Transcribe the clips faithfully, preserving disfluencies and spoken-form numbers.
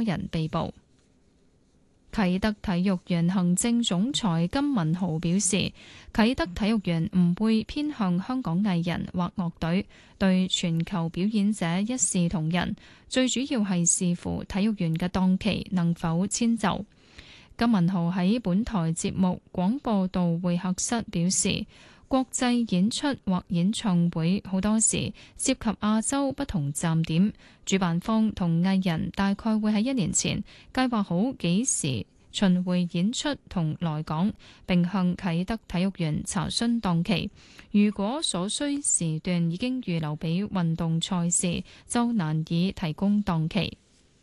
多人被捕。啟德體育園行政總裁金文豪表示，啟德體育園唔會偏向香港藝人或樂隊，對全球表演者一視同仁，最主要係視乎體育園嘅檔期能否遷就。金文豪喺本台節目廣播道會客室表示，國際演出或演唱會好多時涉及亞洲不同站點，主辦方同藝人大概會喺一年前計劃好幾時巡迴演出同來港，並向啟德體育園查詢檔期。如果所需時段已經預留俾運動賽事，就難以提供檔期。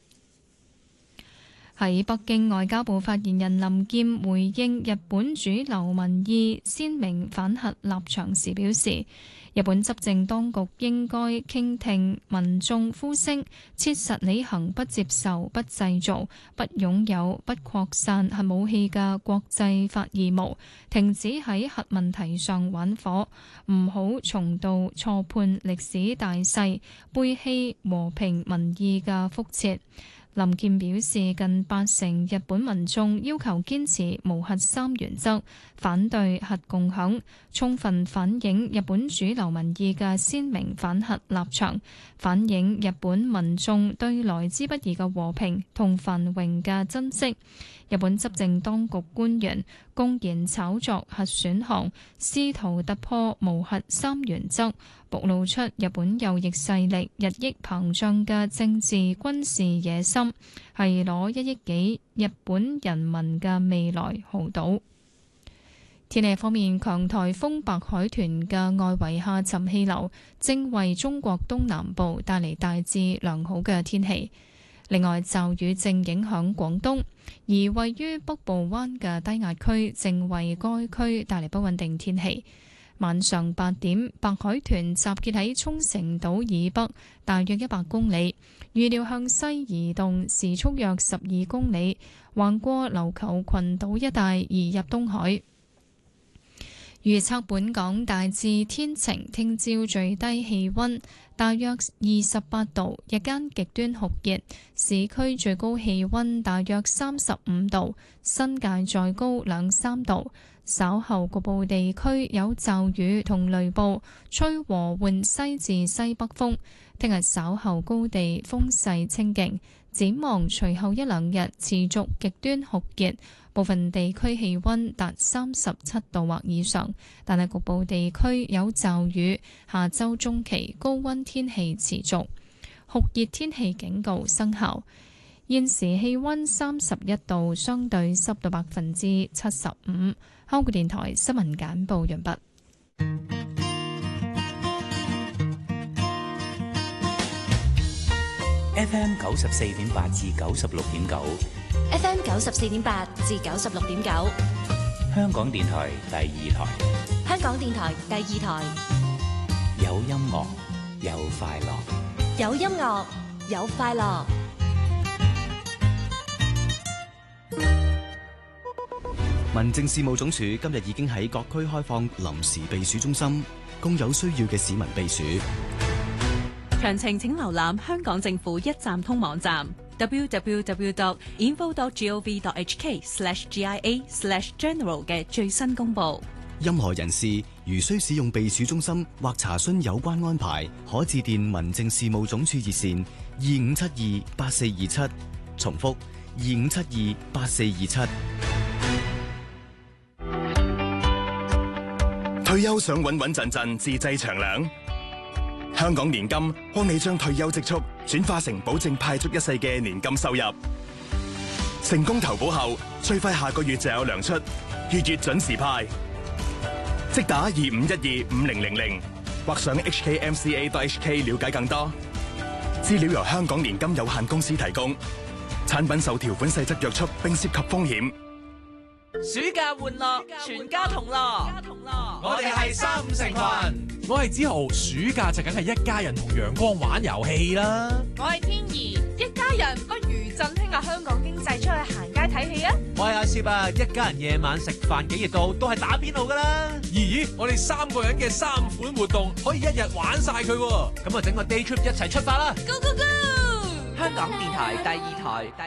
喺北京，外交部發言人林劍回應日本主流民意鮮明反核立場時表示，日本執政當局應該傾聽民眾呼聲，切實履行不接受、不製造、不擁有、不擴散核武器嘅國際法義務，停止喺核問題上玩火，唔好重蹈錯判歷史大勢，背棄和平民意嘅覆轍。林健表示，近八成日本民眾要求堅持無核三原則，反對核共享，充分反映日本主流民意嘅鮮明反核立場，反映日本民眾對來之不易嘅和平同繁榮嘅珍惜。日本執政當局官員公然炒作核選項，試圖突破無核三原則，暴露出日本右翼勢力日益膨脹嘅政治軍事野心，係攞一億幾日本人民嘅未來豪賭。天氣方面，強颱風白海豚嘅外圍下沉氣流正為中國東南部帶嚟大致良好嘅天氣。另外，驟雨正影響廣東，而位於北部灣嘅低壓區正為該區帶嚟不穩定天氣。晚上八點，白海豚集結喺沖繩島以北大約一百公里，預料向西移動，時速約十二公里，橫過琉球群島一帶移入東海。預測本港大致天晴，聽朝最低氣溫大約二十八度，日間極端酷熱，市區最高氣溫大約三十五度，新界再高兩三度。稍後局部地區有驟雨同雷暴，吹和緩西至西北風。聽日稍後高地風勢清勁，展望隨後一兩日持續極端酷熱，部分地區氣溫達三十七度或以上，但係局部地區有驟雨。下周中期高溫天氣持續，酷熱天氣警告生效。現時氣溫三十一度，相對濕度百分之七十五。香港電台新聞簡報完畢。 F M 九十四點八至九十六點九 ，F M 九十四點八至九十六點九， 香港電台第二台， 香港電台第二台， 有音樂有快樂， 有音樂有快樂。 民政事務總署今日已經喺各區開放臨時避暑中心，供有需要嘅市民避暑。 詳情請瀏覽香港政府一站通網站 double-u double-u double-u dot info dot gov dot h k slash g i a slash general 嘅最新公佈。 任何人士如需使用避暑中心或查詢有關安排，可致電民政事務總署熱線二五七二八四二七，重複二五七二八四二七。 退休想穩穩陣陣自製長糧，香港年金幫你將退休積蓄轉化成保證派足一世嘅年金收入。成功投保後，最快下個月就有糧出，月月準時派。即打二五一二五零零零或上 h k m c a dot h k 了解更多。資料由香港年金有限公司提供，產品受條款細則約束並涉及風險。 暑假玩樂，全家同樂。我哋係三五成群。 我係子豪，暑假就梗係一家人同陽光玩遊戲啦。 我係天怡，一家人不如振興下香港經濟，出去行街睇戲啊！ 我係阿攝啊，一家人夜晚食飯幾熱到都係打邊爐噶啦。咦，我哋三個人嘅三款活動可以一日玩晒佢，咁啊整個 day trip 一齊出發啦 ！Go go go！香港電台第二台。